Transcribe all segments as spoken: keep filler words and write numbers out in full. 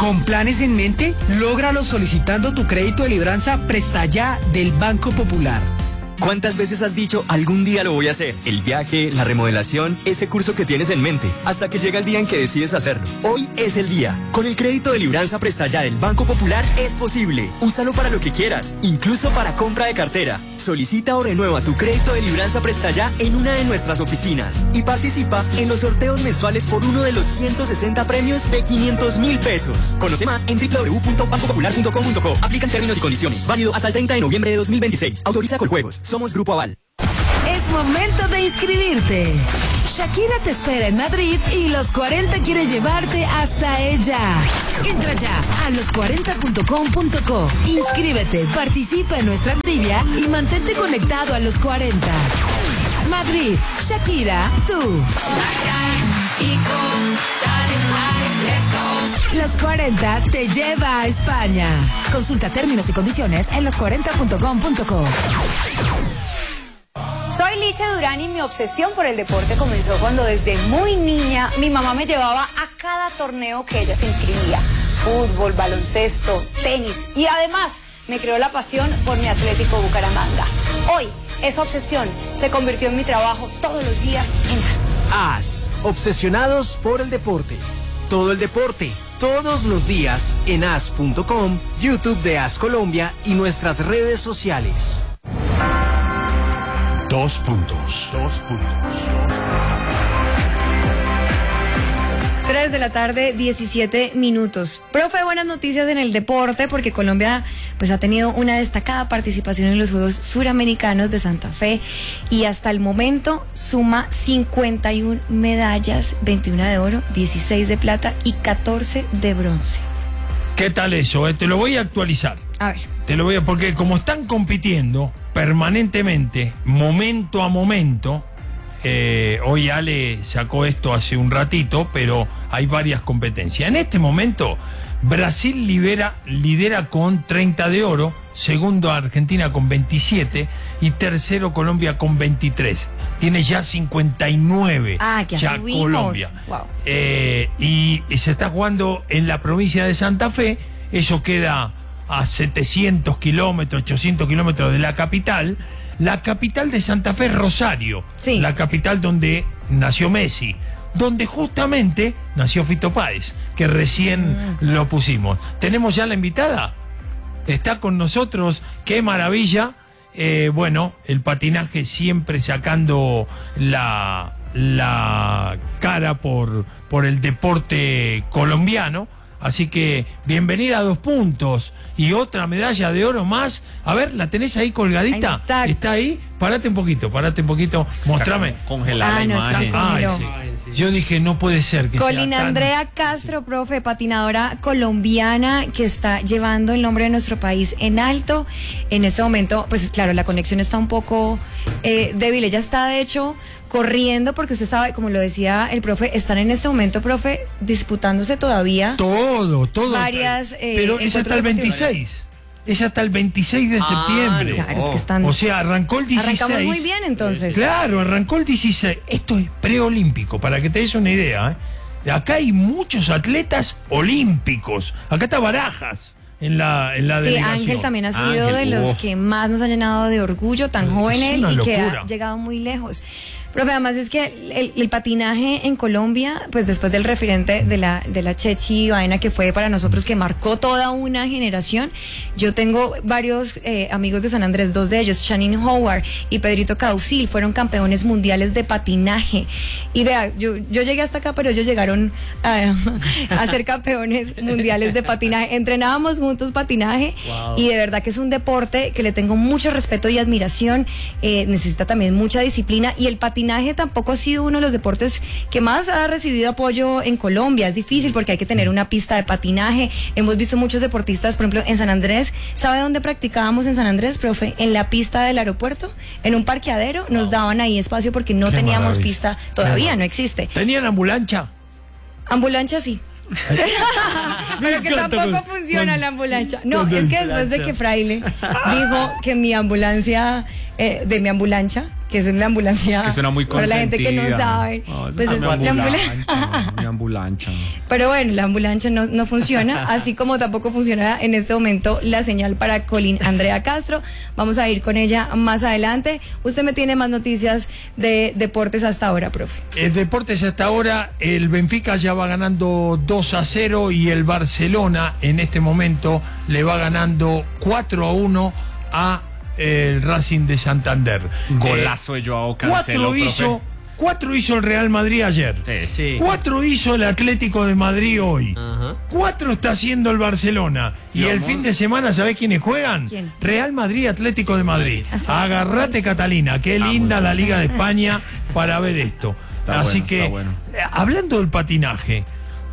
¿Con planes en mente? Lógralo solicitando tu crédito de libranza Presta Ya del Banco Popular. ¿Cuántas veces has dicho, algún día lo voy a hacer? El viaje, la remodelación, ese curso que tienes en mente, hasta que llega el día en que decides hacerlo. Hoy es el día. Con el crédito de libranza Presta Ya del Banco Popular es posible. Úsalo para lo que quieras, incluso para compra de cartera. Solicita o renueva tu crédito de libranza Presta Ya en una de nuestras oficinas y participa en los sorteos mensuales por uno de los ciento sesenta premios de quinientos mil pesos. Conoce más en doble u doble u doble u punto banco popular punto com punto co. Aplican términos y condiciones. Válido hasta el treinta de noviembre de dos mil veintiséis. Autoriza Coljuegos. Somos Grupo Aval. Es momento de inscribirte. Shakira te espera en Madrid y Los cuarenta quiere llevarte hasta ella. Entra ya a los cuarenta punto com punto co. Inscríbete, participa en nuestra trivia y mantente conectado a Los cuarenta. Madrid, Shakira, tú. Los cuarenta te lleva a España. Consulta términos y condiciones en los cuarenta punto com punto co. Soy Licha Durán y mi obsesión por el deporte comenzó cuando desde muy niña mi mamá me llevaba a cada torneo que ella se inscribía. Fútbol, baloncesto, tenis y además me creó la pasión por mi Atlético Bucaramanga. Hoy esa obsesión se convirtió en mi trabajo todos los días en A S. A S, obsesionados por el deporte. Todo el deporte, todos los días en A S punto com, YouTube de A S Colombia y nuestras redes sociales. Dos puntos. Dos puntos. tres de la tarde, diecisiete minutos. Profe, buenas noticias en el deporte porque Colombia pues ha tenido una destacada participación en los Juegos Suramericanos de Santa Fe y hasta el momento suma cincuenta y una medallas, veintiuna de oro, dieciséis de plata y catorce de bronce. ¿Qué tal eso? Eh? Te lo voy a actualizar. A ver. Te lo voy a, porque como están compitiendo permanentemente, momento a momento, eh, hoy Ale sacó esto hace un ratito, pero hay varias competencias. En este momento, Brasil libera, lidera con treinta de oro, segundo Argentina con veintisiete y tercero Colombia con veintitrés. Tiene ya cincuenta y nueve. Ah, que ya subimos. Colombia. Wow. Eh, y, y se está jugando en la provincia de Santa Fe, eso queda a setecientos kilómetros, ochocientos kilómetros de la capital. La capital de Santa Fe es Rosario, sí. La capital donde nació Messi, donde justamente nació Fito Páez, que recién mm. lo pusimos. ¿Tenemos ya la invitada? Está con nosotros, qué maravilla. Eh, bueno, el patinaje siempre sacando la, la cara por, por el deporte colombiano. Así que bienvenida a Dos Puntos y otra medalla de oro más. A ver, ¿la tenés ahí colgadita? Ahí está. ¿Está ahí? Parate un poquito, parate un poquito. Mostrame. Congelada ah, la no, imagen. Ay, sí. Yo dije, no puede ser que Colina sea tan... Andrea Castro, profe, patinadora colombiana que está llevando el nombre de nuestro país en alto. En este momento, pues claro, la conexión está un poco eh, débil. Ella está, de hecho, corriendo porque usted sabe, como lo decía el profe, están en este momento, profe, disputándose todavía. Todo, todo. Varias. Eh, Pero es hasta el veintiséis. Es hasta el veintiséis de Ah, septiembre. Claro, es que están. O sea, arrancó el dieciséis. Arrancamos muy bien, entonces. Claro, arrancó el dieciséis. Esto es preolímpico, para que te des una idea. ¿eh? Acá hay muchos atletas olímpicos. Acá está Barajas en la, en la Sí, delegación. Ángel también ha sido Ángel, de los oh. que más nos ha llenado de orgullo, tan Es joven él una y que locura. ha llegado muy lejos. Profe, además es que el, el patinaje en Colombia, pues después del referente de la, de la Chechi Baena, que fue para nosotros, que marcó toda una generación, yo tengo varios eh, amigos de San Andrés, dos de ellos, Shannon Howard y Pedrito Causil, fueron campeones mundiales de patinaje. Y vea, yo, yo llegué hasta acá, pero ellos llegaron a, a ser campeones mundiales de patinaje. Entrenábamos juntos patinaje, wow. Y de verdad que es un deporte que le tengo mucho respeto y admiración, eh, necesita también mucha disciplina, y el patinaje tampoco ha sido uno de los deportes que más ha recibido apoyo en Colombia. Es difícil porque hay que tener una pista de patinaje. Hemos visto muchos deportistas, por ejemplo, en San Andrés. ¿Sabe dónde practicábamos en San Andrés, profe? En la pista del aeropuerto, en un parqueadero. Wow. Nos daban ahí espacio porque no Qué teníamos maravilla. Pista. Todavía no existe. ¿Tenían ambulancia? Ambulancia sí. Pero que tampoco funciona la ambulancia. No, es que después de que Fraile dijo que mi ambulancia, eh, de mi ambulancia, que es la ambulancia. Es que suena muy para la gente que no sabe. Oh, pues es la ambulancia. Mi ambulancia. Pero bueno, la ambulancia no, no funciona, así como tampoco funcionará en este momento la señal para Colin Andrea Castro. Vamos a ir con ella más adelante. Usted me tiene más noticias de deportes hasta ahora, profe. El deportes hasta ahora, el Benfica ya va ganando dos a cero y el Barcelona en este momento le va ganando cuatro a uno a el Racing de Santander. Golazo de Joao Cancelo, cuatro hizo, cuatro hizo el Real Madrid ayer. Sí. Sí. Cuatro hizo el Atlético de Madrid hoy. Ajá. Cuatro está haciendo el Barcelona. Y el fin de semana, ¿sabés quiénes juegan? ¿Quién? Real Madrid, Atlético de Madrid. Así. Agarrate, Catalina. Qué linda la Liga de España para ver esto. Está Así bueno, que, está bueno. eh, hablando del patinaje,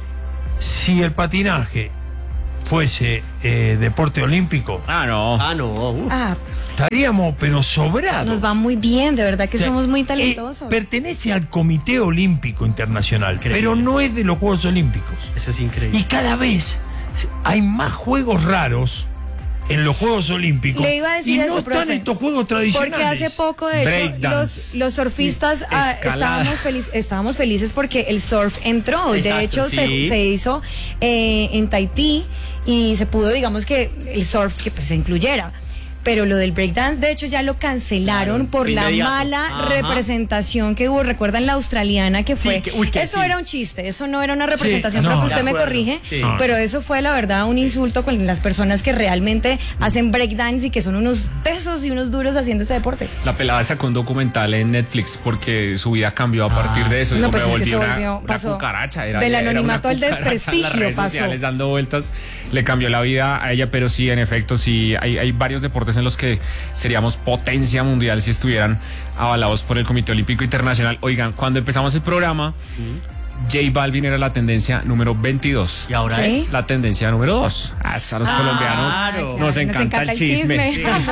si el patinaje fuese eh, deporte olímpico, Ah, no. Ah, no. uh. Ah, estaríamos pero sobrados. nos va muy bien, de verdad que O sea, somos muy eh, talentosos. pertenece al Comité Olímpico Internacional, pero no es de los Juegos Olímpicos. Eso es increíble. Y cada vez hay más juegos raros en los Juegos Olímpicos. Le iba a decir y eso, no están profe. estos juegos tradicionales. Porque hace poco, de hecho, los, Breakdance. los surfistas Sí, ah, escalada. estábamos, feliz, estábamos felices porque el surf entró. Exacto, de hecho, sí. se, se hizo eh, en Tahití y se pudo, digamos que el surf que pues, se incluyera. Pero lo del breakdance, de hecho, ya lo cancelaron Claro, por la inmediato. mala Ajá. representación que hubo. ¿Recuerdan la australiana que Sí, fue? que- uy, que eso sí. era un chiste, eso no era una representación, no, profe, de usted me acuerdo, corrige. sí. Pero eso fue, la verdad, un insulto con las personas que realmente hacen breakdance y que son unos tesos y unos duros haciendo este deporte. La pelada sacó un documental en Netflix porque su vida cambió a partir de eso. No, Dijo, pues me es que se volví una, volvió- una pasó cucaracha. Era, del era una anonimato al cucaracha en las desprestigio redes pasó. sociales dando vueltas. Le cambió la vida a ella, pero sí, en efecto, sí, hay, hay varios deportes en los que seríamos potencia mundial si estuvieran avalados por el Comité Olímpico Internacional. Oigan, cuando empezamos el programa, J Balvin era la tendencia número veintidós. Y ahora ¿Sí? es. La tendencia número dos. A los colombianos Claro. nos, encanta el chisme. Sí, sí,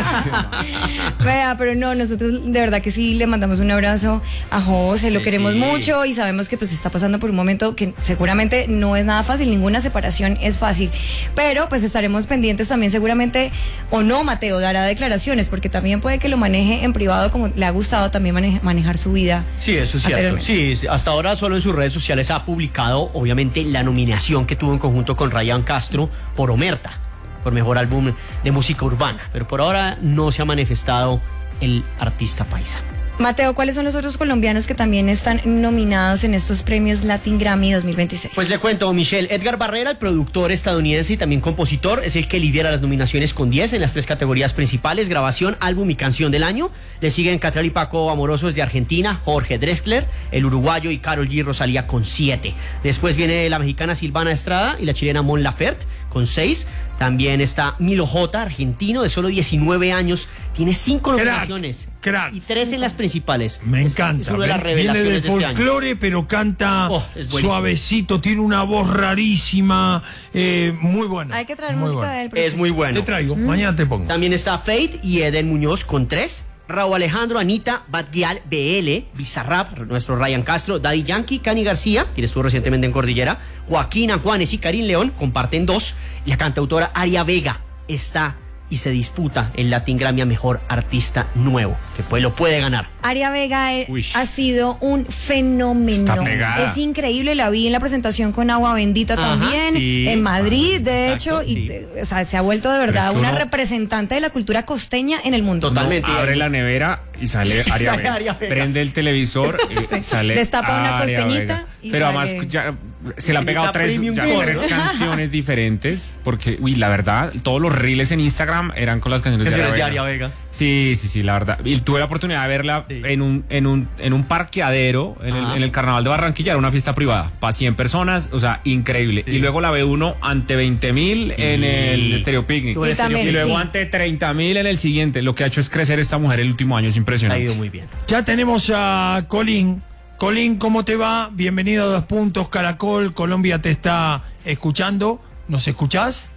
sí. Vea, pero no, nosotros de verdad que sí le mandamos un abrazo a José, lo Sí, queremos sí. mucho y sabemos que pues está pasando por un momento que seguramente no es nada fácil, ninguna separación es fácil, pero pues estaremos pendientes también seguramente, o no, Mateo dará declaraciones, porque también puede que lo maneje en privado como le ha gustado también maneja- manejar su vida. Sí, eso es cierto. anteriormente. Sí, hasta ahora solo en sus redes sociales ha publicado, obviamente, la nominación que tuvo en conjunto con Ryan Castro por Omerta, por mejor álbum de música urbana. Pero por ahora no se ha manifestado el artista paisa. Mateo, ¿cuáles son los otros colombianos que también están nominados en estos premios Latin Grammy dos mil veintiséis? Pues le cuento, Michelle, Edgar Barrera, el productor estadounidense y también compositor, es el que lidera las nominaciones con diez en las tres categorías principales: grabación, álbum y canción del año. Le siguen Catriel y Paco Amoroso desde Argentina, Jorge Drexler, el uruguayo, y Karol G. Rosalía con siete. Después viene la mexicana Silvana Estrada y la chilena Mon Laferte con seis. También está Milo J, argentino, de solo diecinueve años, tiene cinco Crack, nominaciones crack. y tres en las principales. Me Es- encanta. Es una de las Ven- Viene revelaciones del de este año. folclore, pero canta Oh, es buenísimo. suavecito, tiene una voz rarísima, eh, muy buena. Hay que traer muy música buena. de él. profe. Es muy bueno. Te traigo, mañana te pongo. También está Fate y Eden Muñoz con tres. Raúl Alejandro, Anita, Bad Gyal, B L, Bizarrap, nuestro Ryan Castro, Daddy Yankee, Cani García, quien estuvo recientemente en Cordillera, Joaquín Juanes y Karim León comparten dos. Y la cantautora Aria Vega está y se disputa el Latin Grammy a Mejor Artista Nuevo, que pues lo puede ganar. Aria Vega eh, Uy. ha sido un fenómeno. Está pegada. Es increíble, la vi en la presentación con Agua Bendita Ajá, también, sí. en Madrid, de Exacto, hecho, y sí. te- o sea, se ha vuelto de verdad Pero es que una uno- representante de la cultura costeña en el mundo. Totalmente. Abre la nevera y sale Aria Sale Vega. Aria Vega. Prende el televisor y sale Destapa una Aria costeñita Vega. y Pero sale- además ya se le han pegado Costeñita tres, premium ya core, tres ¿no? canciones diferentes. Porque, uy, la verdad, todos los reels en Instagram eran con las canciones de Canciones de Aria Aria Vega. Vega. Sí, sí, sí, la verdad. Y tuve la oportunidad de verla Sí. en un en un en un parqueadero en el, Ajá. en el Carnaval de Barranquilla. Era una fiesta privada para cien personas, o sea, increíble. Sí. Y luego la ve uno ante veinte mil en el Estéreo Picnic. Estuvo en Y Estéreo también, Y Picnic. luego sí. ante treinta mil en el siguiente. Lo que ha hecho es crecer esta mujer el último año, es Ha impresionante. ido muy bien. Ya tenemos a Colín. Colín, ¿cómo te va? Bienvenido a Dos Puntos Caracol. Colombia te está escuchando. ¿Nos escuchás?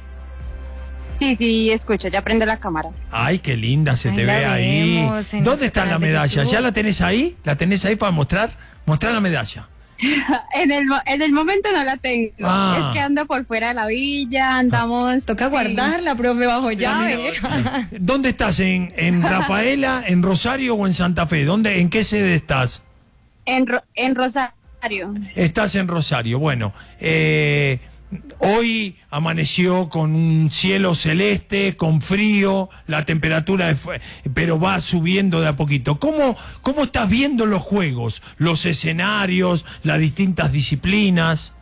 Sí, sí, escucho, ya prende la cámara. Ay, qué linda se Ahí te la ve ahí. vemos en ¿Dónde nuestro está la canal de medalla? YouTube. ¿Ya la tenés ahí? ¿La tenés ahí para mostrar? Mostrar la medalla. En el, mo- en el momento no la tengo. Ah. Es que ando por fuera de la villa, andamos. Toca sí. guardarla, profe, bajo llave. ¿Dónde estás? ¿En, en Rafaela, en Rosario o en Santa Fe? ¿Dónde, ¿En qué sede estás? En, Ro- en Rosario. Estás en Rosario. Bueno, eh, hoy amaneció con un cielo celeste, con frío, la temperatura, fue, pero va subiendo de a poquito. ¿Cómo, ¿Cómo estás viendo los juegos, los escenarios, las distintas disciplinas?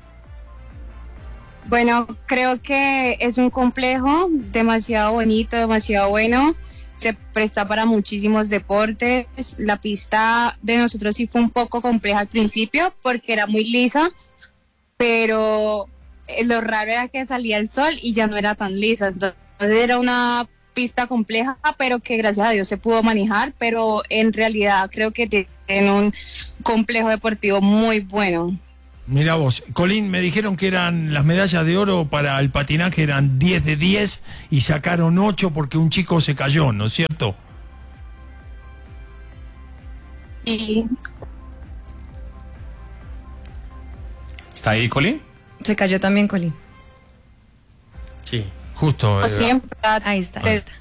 Bueno, creo que es un complejo demasiado bonito, demasiado bueno. Se presta para muchísimos deportes. La pista de nosotros sí fue un poco compleja al principio porque era muy lisa, pero eh, lo raro era que salía el sol y ya no era tan lisa. Entonces era una pista compleja, pero que gracias a Dios se pudo manejar, pero en realidad creo que tiene un complejo deportivo muy bueno. Mira vos, Colín, me dijeron que eran las medallas de oro para el patinaje eran diez de diez y sacaron ocho porque un chico se cayó, ¿no es cierto? Y ¿Está ahí, Colín? Se cayó también, Colín. Sí. Justo. eh, siempre Ahí está, ahí está.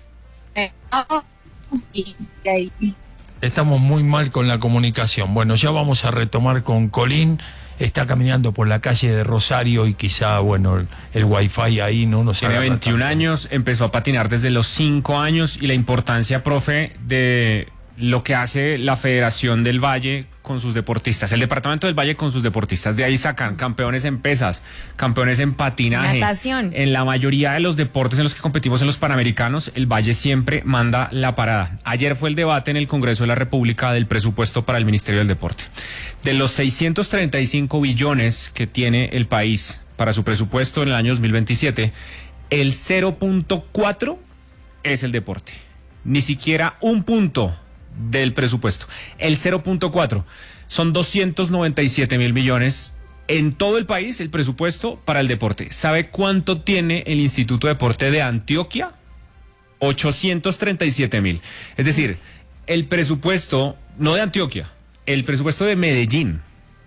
y y ahí. Estamos muy mal con la comunicación. Bueno, ya vamos a retomar con Colín. Está caminando por la calle de Rosario y quizá, bueno, el, el wifi ahí no nos Tiene agarra veintiún tanto. años, empezó a patinar desde los cinco años y la importancia, profe, de lo que hace la Federación del Valle con sus deportistas, el Departamento del Valle con sus deportistas. De ahí sacan campeones en pesas, campeones en patinaje. Natación. En la mayoría de los deportes en los que competimos en los Panamericanos, el Valle siempre manda la parada. Ayer fue el debate en el Congreso de la República del presupuesto para el Ministerio del Deporte. De los seiscientos treinta y cinco billones que tiene el país para su presupuesto en el año dos mil veintisiete, el cero punto cuatro es el deporte. Ni siquiera un punto del presupuesto. El cero punto cuatro son doscientos noventa y siete mil millones en todo el país el presupuesto para el deporte. ¿Sabe cuánto tiene el Instituto de Deporte de Antioquia? ochocientos treinta y siete mil. Es decir, el presupuesto, no de Antioquia, el presupuesto de Medellín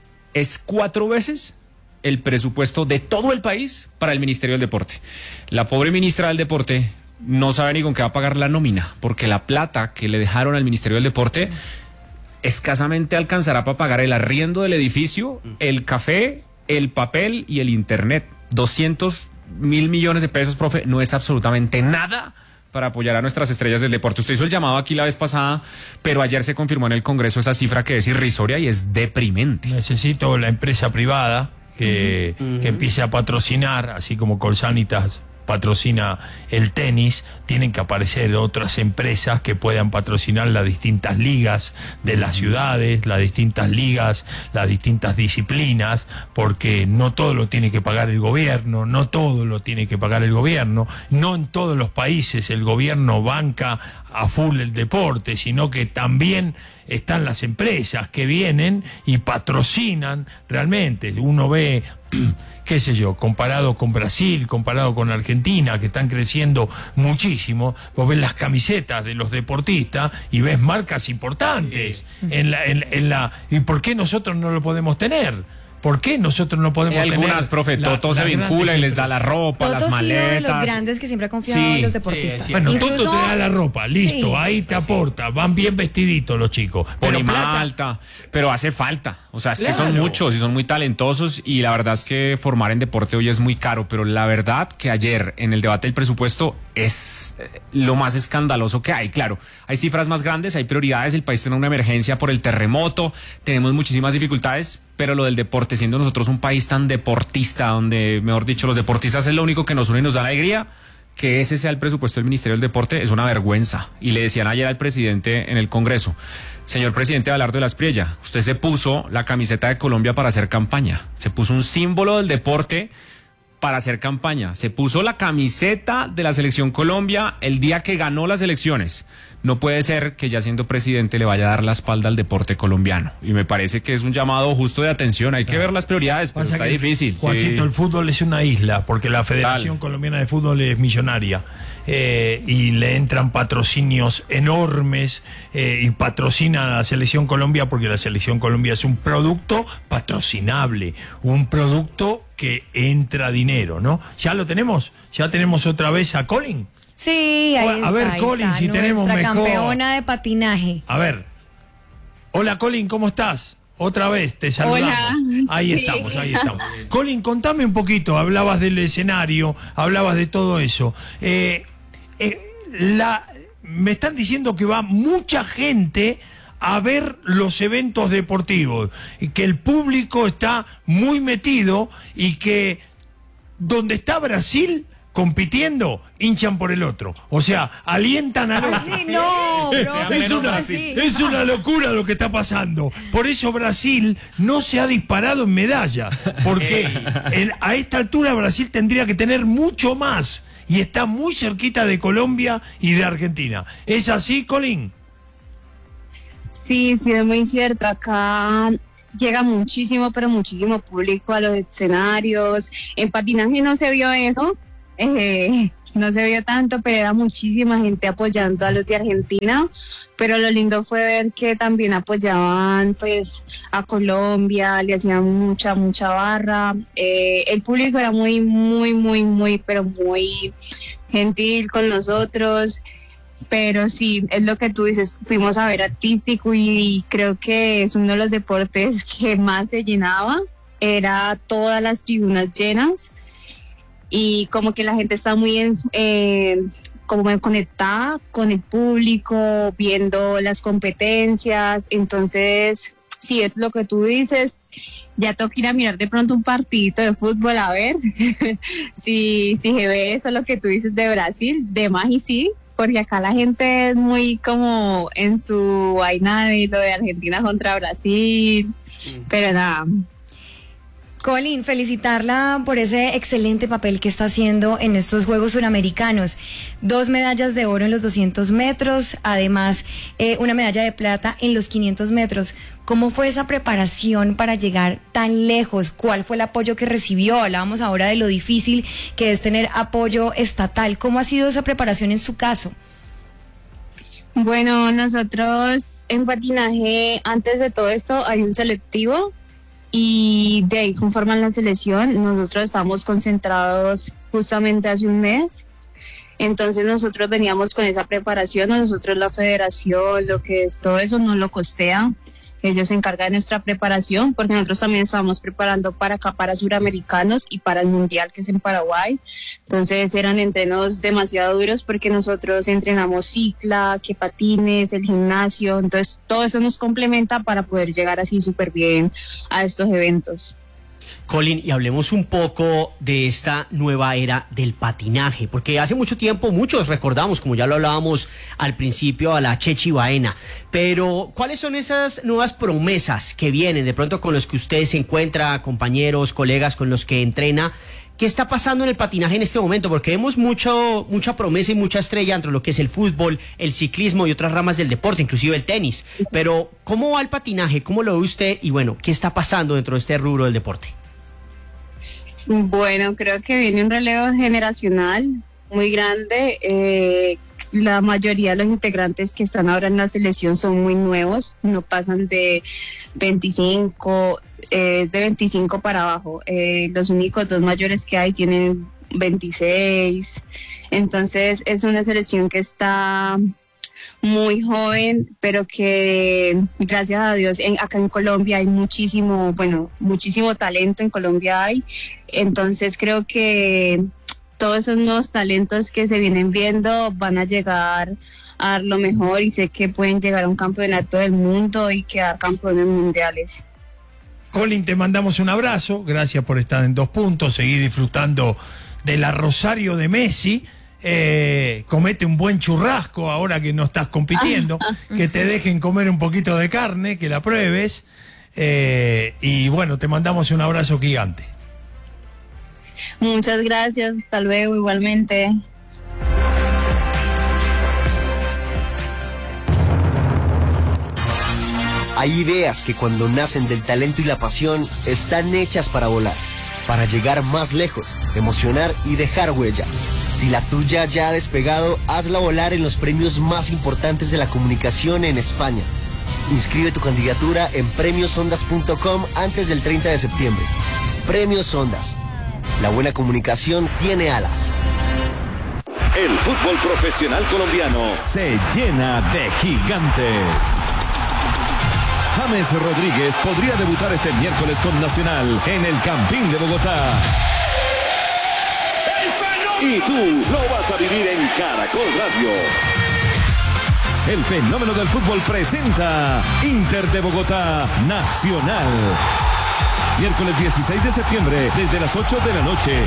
es cuatro veces el presupuesto de todo el país para el Ministerio del Deporte. La pobre ministra del Deporte no sabe ni con qué va a pagar la nómina, porque la plata que le dejaron al Ministerio del Deporte escasamente alcanzará para pagar el arriendo del edificio, el café, el papel y el internet. doscientos mil millones de pesos, profe, no es absolutamente nada para apoyar a nuestras estrellas del deporte. Usted hizo el llamado aquí la vez pasada, pero ayer se confirmó en el Congreso esa cifra que es irrisoria y es deprimente. Necesito la empresa privada que, Uh-huh. que empiece a patrocinar, así como Colsanitas patrocina el tenis, tienen que aparecer otras empresas que puedan patrocinar las distintas ligas de las ciudades, las distintas ligas, las distintas disciplinas, porque no todo lo tiene que pagar el gobierno, no todo lo tiene que pagar el gobierno, no en todos los países el gobierno banca a full el deporte, sino que también están las empresas que vienen y patrocinan realmente. Uno ve, qué sé yo, comparado con Brasil, comparado con Argentina, que están creciendo muchísimo, vos ves las camisetas de los deportistas y ves marcas importantes en la, en, en la, ¿y por qué nosotros no lo podemos tener? ¿Por qué nosotros no podemos Hay tener? algunas, profe, la- Toto se las vincula grandes y les da la ropa, Toto las ha sido de maletas. los grandes que siempre ha confiado Sí, en los sí, deportistas. sí. Bueno, Incluso- Toto te da la ropa, listo, Sí. ahí te aporta, van bien vestiditos los chicos. Pone Pero plata, malta, pero hace falta. O sea, es que Claro. son muchos y son muy talentosos y la verdad es que formar en deporte hoy es muy caro, pero la verdad que ayer en el debate del presupuesto es eh, lo más escandaloso que hay. Claro, hay cifras más grandes, hay prioridades, el país tiene una emergencia por el terremoto, tenemos muchísimas dificultades, pero lo del deporte, siendo nosotros un país tan deportista, donde, mejor dicho, los deportistas es lo único que nos une y nos da alegría, que ese sea el presupuesto del Ministerio del Deporte es una vergüenza. Y le decían ayer al presidente en el Congreso, señor presidente Abelardo de la Espriella, usted se puso la camiseta de Colombia para hacer campaña, se puso un símbolo del deporte para hacer campaña. Se puso la camiseta de la Selección Colombia el día que ganó las elecciones. No puede ser que ya siendo presidente le vaya a dar la espalda al deporte colombiano. Y me parece que es un llamado justo de atención. Hay que ver las prioridades, pero está difícil. Juancito, sí. El fútbol es una isla, porque la Federación Tal. Colombiana de Fútbol es millonaria. Eh, y le entran patrocinios enormes eh, y patrocina a la Selección Colombia, porque la Selección Colombia es un producto patrocinable, un producto que entra dinero, ¿no? ¿Ya lo tenemos? ¿Ya tenemos otra vez a Colin? Sí, ahí a está. ver, ahí Colin, está, si tenemos nuestra mejor. campeona de patinaje. A ver. Hola, Colin, ¿cómo estás? Otra vez, te saludamos. Hola. Ahí Sí. estamos, ahí estamos. Colin, contame un poquito, hablabas del escenario, hablabas de todo eso. Eh, eh, la, me están diciendo que va mucha gente a ver los eventos deportivos, y que el público está muy metido y que donde está Brasil compitiendo, hinchan por el otro. O sea, alientan al otro. Ay, no, bro, es, ¿cómo una, así? es una locura lo que está pasando. Por eso Brasil no se ha disparado en medalla. Porque en- a esta altura Brasil tendría que tener mucho más. Y está muy cerquita de Colombia y de Argentina. ¿Es así, Colin? Sí, sí, es muy cierto. Acá llega muchísimo, pero muchísimo público a los escenarios. En patinaje no se vio eso, eh, no se vio tanto, pero era muchísima gente apoyando a los de Argentina. Pero lo lindo fue ver que también apoyaban pues a Colombia, le hacían mucha, mucha barra. Eh, el público era muy, muy, muy, muy, pero muy gentil con nosotros. Pero sí, es lo que tú dices, fuimos a ver artístico y creo que es uno de los deportes que más se llenaba, era todas las tribunas llenas y como que la gente está muy en, eh, como muy conectada con el público, viendo las competencias, entonces sí, es lo que tú dices, ya tengo que ir a mirar de pronto un partidito de fútbol a ver si, si se ve eso lo que tú dices de Brasil, de más y sí, porque acá la gente es muy como en su vaina de lo de Argentina contra Brasil, pero nada. Colin, felicitarla por ese excelente papel que está haciendo en estos Juegos Suramericanos. Dos medallas de oro en los doscientos metros, además eh, una medalla de plata en los quinientos metros. ¿Cómo fue esa preparación para llegar tan lejos? ¿Cuál fue el apoyo que recibió? Hablábamos ahora de lo difícil que es tener apoyo estatal. ¿Cómo ha sido esa preparación en su caso? Bueno, nosotros en patinaje, antes de todo esto, hay un selectivo y de ahí conforman la selección. Nosotros estamos concentrados justamente hace un mes. Entonces nosotros veníamos con esa preparación, a nosotros la federación, lo que es todo eso nos lo costea. Ellos se encargan de nuestra preparación porque nosotros también estamos preparando para acá, para suramericanos y para el mundial que es en Paraguay. Entonces eran entrenos demasiado duros porque nosotros entrenamos cicla, que patines, el gimnasio. Entonces todo eso nos complementa para poder llegar así súper bien a estos eventos. Colin, y hablemos un poco de esta nueva era del patinaje, porque hace mucho tiempo muchos recordamos, como ya lo hablábamos al principio, a la Chechi Baena, pero ¿cuáles son esas nuevas promesas que vienen de pronto con los que usted se encuentra, compañeros, colegas con los que entrena? ¿Qué está pasando en el patinaje en este momento? Porque vemos mucho, mucha promesa y mucha estrella entre lo que es el fútbol, el ciclismo y otras ramas del deporte, inclusive el tenis, pero ¿cómo va el patinaje? ¿Cómo lo ve usted? Y bueno, ¿qué está pasando dentro de este rubro del deporte? Bueno, creo que viene un relevo generacional muy grande. Eh, la mayoría de los integrantes que están ahora en la selección son muy nuevos, no pasan de veinticinco, eh, de veinticinco para abajo. Eh, los únicos dos mayores que hay tienen veintiséis. Entonces es una selección que está muy joven, pero que gracias a Dios en, acá en Colombia hay muchísimo, bueno, muchísimo talento en Colombia hay, entonces creo que todos esos nuevos talentos que se vienen viendo van a llegar a dar lo mejor y sé que pueden llegar a un campeonato del mundo y quedar campeones mundiales. Colin, te mandamos un abrazo, gracias por estar en Dos Puntos, seguir disfrutando de la Rosario de Messi. Eh, comete un buen churrasco ahora que no estás compitiendo, que te dejen comer un poquito de carne, que la pruebes, eh, y bueno, te mandamos un abrazo gigante. Muchas gracias, hasta luego igualmente. Hay ideas que cuando nacen del talento y la pasión están hechas para volar, para llegar más lejos, emocionar y dejar huella. Si la tuya ya ha despegado, hazla volar en los premios más importantes de la comunicación en España. Inscribe tu candidatura en premios ondas punto com antes del treinta de septiembre. Premios Ondas. La buena comunicación tiene alas. El fútbol profesional colombiano se llena de gigantes. James Rodríguez podría debutar este miércoles con Nacional en el Campín de Bogotá. Y tú lo vas a vivir en Caracol Radio. El fenómeno del fútbol presenta Inter de Bogotá Nacional. Miércoles dieciséis de septiembre desde las ocho de la noche.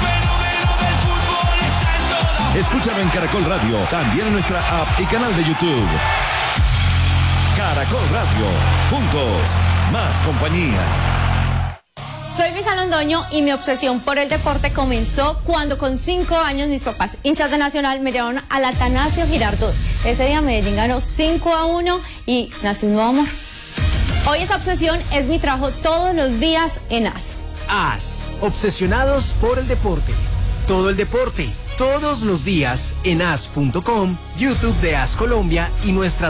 Escúchalo en Caracol Radio, también en nuestra app y canal de YouTube. Caracol Radio, juntos, más compañía. Soy Luisa Londoño y mi obsesión por el deporte comenzó cuando con cinco años mis papás, hinchas de Nacional, me llevaron al Atanasio Girardot. Ese día Medellín ganó cinco a uno y nació un nuevo amor. Hoy esa obsesión es mi trabajo todos los días en A S. A S, obsesionados por el deporte. Todo el deporte, todos los días en as punto com, YouTube de A S Colombia y nuestras